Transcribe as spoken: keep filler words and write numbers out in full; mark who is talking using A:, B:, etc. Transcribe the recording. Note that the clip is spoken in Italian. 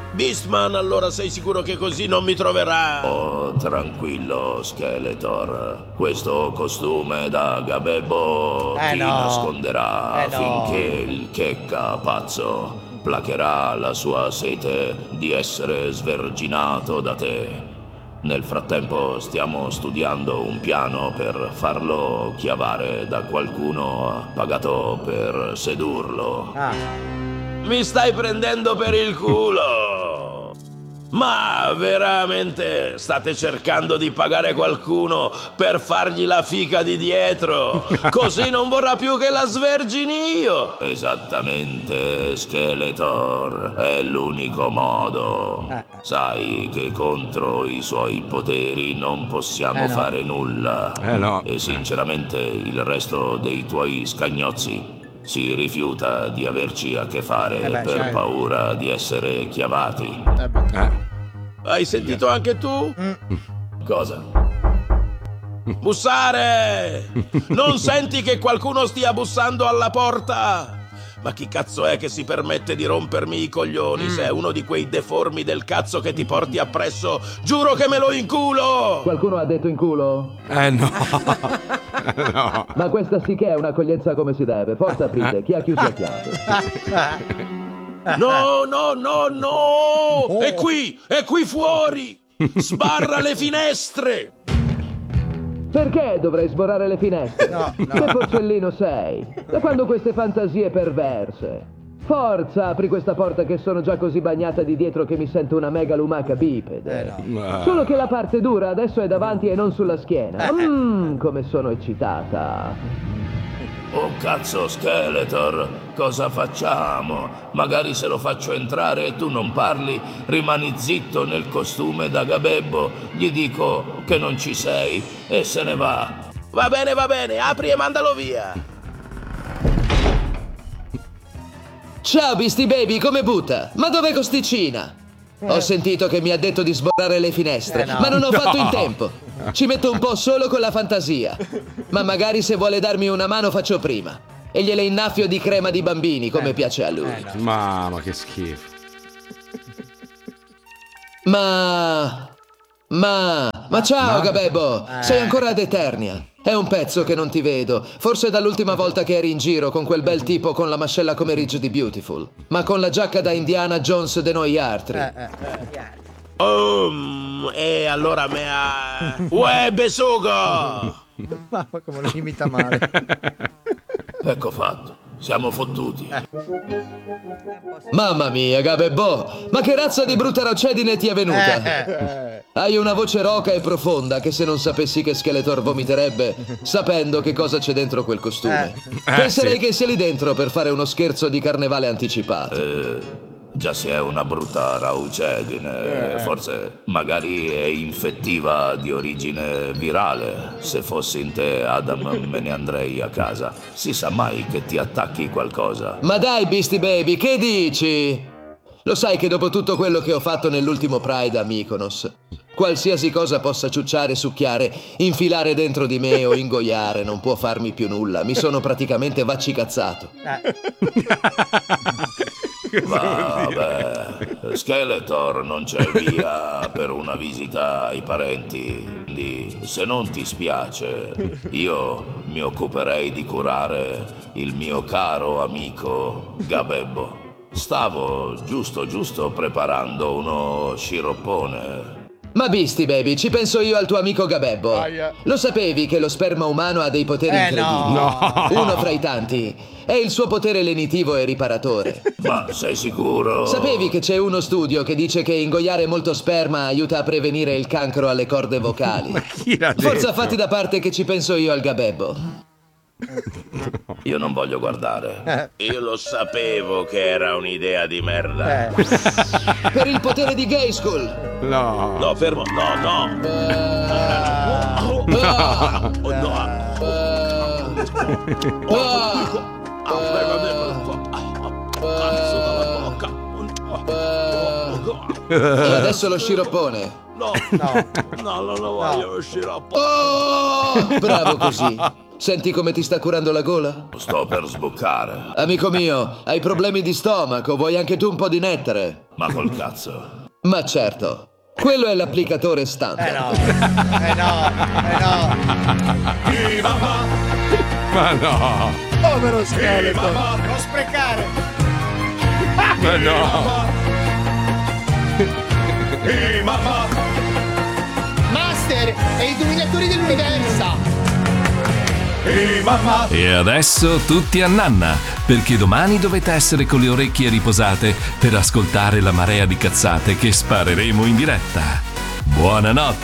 A: Beastman, allora sei sicuro che così non mi troverà?
B: Oh, tranquillo, Skeletor. Questo costume da Gabebo
C: Eh
B: ti
C: no.
B: nasconderà
C: Eh no.
B: finché il checca pazzo placherà la sua sete di essere sverginato da te. Nel frattempo stiamo studiando un piano per farlo chiavare da qualcuno pagato per sedurlo.
C: Ah.
A: Mi stai prendendo per il culo! Ma veramente state cercando di pagare qualcuno per fargli la fica di dietro? Così non vorrà più che la svergini io!
B: Esattamente, Skeletor. È l'unico modo.
C: Eh.
B: Sai che contro i suoi poteri non possiamo
C: Eh no.
B: fare nulla.
D: Eh no.
B: E sinceramente il resto dei tuoi scagnozzi si rifiuta di averci a che fare
C: Eh beh,
B: per
C: certo.
B: paura di essere chiavati.
C: Eh beh.
D: Eh.
A: Hai sentito anche tu?
B: Cosa?
A: Bussare! Non senti che qualcuno stia bussando alla porta? Ma chi cazzo è che si permette di rompermi i coglioni? Se è uno di quei deformi del cazzo che ti porti appresso, giuro che me lo inculo!
E: Qualcuno ha detto in culo?
D: Eh no. No.
E: Ma questa sì che è un'accoglienza come si deve. Forza, aprite. Chi ha chiuso la chiave?
A: No, no, no, no! È qui! È qui fuori! Sbarra le finestre!
E: Perché dovrei sborrare le finestre?
C: No, no.
E: Che porcellino sei? Da quando queste fantasie perverse? Forza, apri questa porta che sono già così bagnata di dietro che mi sento una mega lumaca bipede.
C: Eh no.
D: Ah.
E: Solo che la parte dura adesso è davanti e non sulla schiena. Mmm, come sono eccitata.
B: Oh cazzo, Skeletor, cosa facciamo? Magari se lo faccio entrare e tu non parli, rimani zitto nel costume da Gabebo, gli dico che non ci sei e se ne va.
A: Va bene, va bene, apri e mandalo via!
E: Ciao Beastie Baby, come butta? Ma dov'è Costicina? Ho sentito che mi ha detto di sborrare le finestre,
C: Eh no.
E: ma non ho fatto
D: No.
E: in tempo. Ci metto un po' solo con la fantasia. Ma magari se vuole darmi una mano faccio prima. E gliele innaffio di crema di bambini, come
C: Eh.
E: piace a lui.
C: Eh no.
D: Mamma che schifo.
E: Ma... Ma... Ma ciao,
D: Ma-
E: Gabebo!
C: Eh.
E: Sei ancora ad Eternia. È un pezzo che non ti vedo. Forse dall'ultima volta che eri in giro con quel bel tipo con la mascella come Ridge di Beautiful. Ma con la giacca da Indiana Jones de noi altri.
C: Eh, eh, eh.
A: Um, e allora me ha... Uè, besugo!
C: Mamma come lo imita male.
B: Ecco fatto, siamo fottuti.
E: Mamma mia, Gabebo! Ma che razza di brutta rocedine ti è venuta?
C: Eh,
E: Hai una voce roca e profonda che se non sapessi che Skeletor vomiterebbe, sapendo che cosa c'è dentro quel costume.
D: Eh,
E: Penserei
D: sì.
E: che sia lì dentro per fare uno scherzo di carnevale anticipato.
B: Eh, già se è una brutta raucedine, forse magari è infettiva di origine virale. Se fossi in te, Adam, me ne andrei a casa. Si sa mai che ti attacchi qualcosa.
E: Ma dai, Beastie Baby, che dici? Lo sai che dopo tutto quello che ho fatto nell'ultimo Pride a Mykonos, qualsiasi cosa possa ciucciare, succhiare, infilare dentro di me o ingoiare non può farmi più nulla. Mi sono praticamente vaccicazzato.
B: Vabbè, Skeletor non c'è via per una visita ai parenti. Quindi, se non ti spiace, io mi occuperei di curare il mio caro amico Gabebo. Stavo giusto giusto preparando uno sciroppone.
E: Ma Beastie Baby, ci penso io al tuo amico Gabebo.
C: Aia.
E: Lo sapevi che lo sperma umano ha dei poteri
C: Eh,
E: incredibili?
C: no.
E: Uno fra i tanti è il suo potere lenitivo e riparatore.
B: Ma sei sicuro?
E: Sapevi che c'è uno studio che dice che ingoiare molto sperma aiuta a prevenire il cancro alle corde vocali?
D: Chi l'ha detto?
E: Forza fatti da parte che ci penso io al Gabebo.
B: Io non voglio guardare.
C: Eh,
A: Io lo sapevo che era un'idea di merda.
C: eh.
E: Per il potere di Gay School.
D: No.
A: No, fermo, no, no.
E: Ah,
A: Oh,
E: ah,
A: oh, no.
E: ah,
A: Ah, veramente. Cazzo dalla bocca.
E: e adesso lo sciroppone.
A: No,
C: No.
A: no, non lo voglio lo sciroppo.
E: Oh, bravo così. Senti come ti sta curando la gola?
B: Sto per sboccare.
E: Amico mio, hai problemi di stomaco, vuoi anche tu un po' di nettare?
B: Ma col cazzo.
E: Ma certo, quello è l'applicatore
C: Eh
E: standard.
C: no, eh no, eh no.
D: Ma no,
C: Povero scheletro. Non sprecare.
D: ma no.
C: Master e i dominatori dell'universo.
F: E adesso tutti a nanna, perché domani dovete essere con le orecchie riposate per ascoltare la marea di cazzate che spareremo in diretta. Buonanotte!